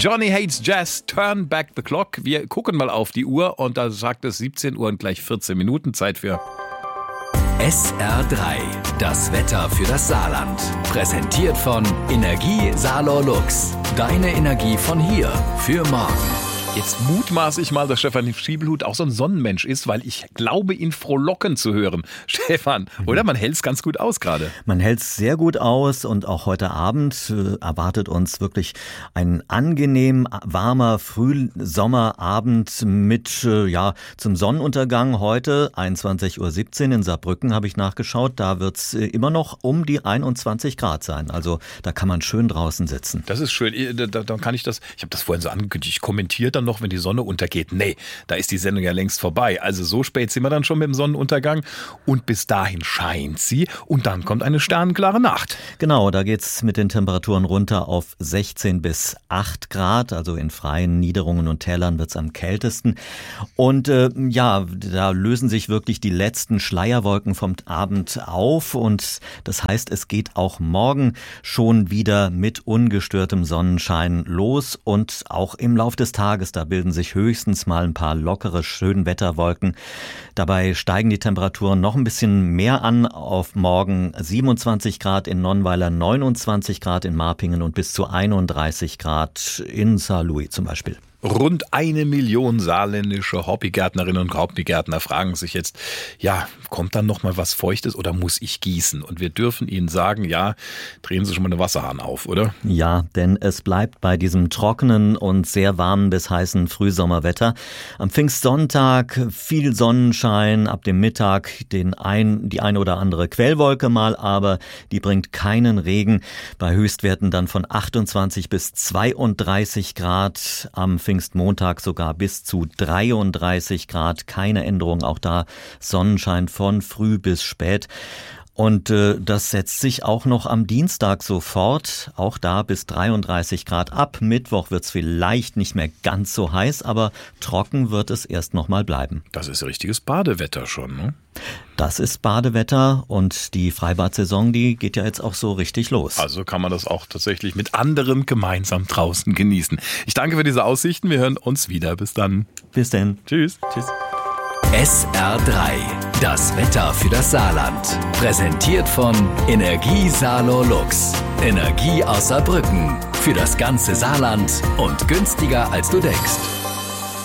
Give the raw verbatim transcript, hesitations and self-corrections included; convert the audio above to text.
Johnny Hates Jazz, Turn Back the Clock. Wir gucken mal auf die Uhr und da sagt es siebzehn Uhr und gleich vierzehn Minuten Zeit für S R drei, das Wetter für das Saarland. Präsentiert von Energie Saarlor Lux. Deine Energie von hier für morgen. Jetzt mutmaße ich mal, dass Stefan Schiebelhut auch so ein Sonnenmensch ist, weil ich glaube, ihn frohlocken zu hören. Stefan, oder? Man hält es ganz gut aus gerade. Man hält es sehr gut aus und auch heute Abend äh, erwartet uns wirklich ein angenehm warmer Frühsommerabend mit, äh, ja, zum Sonnenuntergang heute, einundzwanzig Uhr siebzehn in Saarbrücken habe ich nachgeschaut. Da wird es äh, immer noch um die einundzwanzig Grad sein. Also da kann man schön draußen sitzen. Das ist schön. Da, da kann ich das, ich habe das vorhin so angekündigt, ich kommentiere dann noch, wenn die Sonne untergeht. Nee, da ist die Sendung ja längst vorbei. Also so spät sind wir dann schon mit dem Sonnenuntergang und bis dahin scheint sie und dann kommt eine sternenklare Nacht. Genau, da geht's mit den Temperaturen runter auf sechzehn bis acht Grad, also in freien Niederungen und Tälern wird's am kältesten. Und äh, ja, da lösen sich wirklich die letzten Schleierwolken vom Abend auf und das heißt, es geht auch morgen schon wieder mit ungestörtem Sonnenschein los und auch im Lauf des Tages. Da bilden sich höchstens mal ein paar lockere Schönwetterwolken. Dabei steigen die Temperaturen noch ein bisschen mehr an. Auf morgen siebenundzwanzig Grad in Nonnweiler, neunundzwanzig Grad in Marpingen und bis zu einunddreißig Grad in Saarlouis zum Beispiel. Rund eine Million saarländische Hobbygärtnerinnen und Hobbygärtner fragen sich jetzt, ja, kommt dann noch mal was Feuchtes oder muss ich gießen? Und wir dürfen ihnen sagen, ja, drehen Sie schon mal eine Wasserhahn auf, oder? Ja, denn es bleibt bei diesem trockenen und sehr warmen bis heißen Frühsommerwetter. Am Pfingstsonntag viel Sonnenschein, ab dem Mittag den ein, die eine oder andere Quellwolke mal, aber die bringt keinen Regen. Bei Höchstwerten dann von achtundzwanzig bis zweiunddreißig Grad, am Pfingstmontag sogar bis zu dreiunddreißig Grad, keine Änderung, auch da Sonnenschein von früh bis spät. Und äh, das setzt sich auch noch am Dienstag so fort, auch da bis dreiunddreißig Grad. Ab Mittwoch wird's vielleicht nicht mehr ganz so heiß, aber trocken wird es erst noch mal bleiben. Das ist richtiges Badewetter schon, ne? Das ist Badewetter und die Freibad-Saison, die geht ja jetzt auch so richtig los. Also kann man das auch tatsächlich mit anderen gemeinsam draußen genießen. Ich danke für diese Aussichten. Wir hören uns wieder. Bis dann. Bis denn. Tschüss. Tschüss. S R drei, das Wetter für das Saarland. Präsentiert von Energie Saarlor Lux. Energie aus Saarbrücken. Für das ganze Saarland und günstiger als du denkst.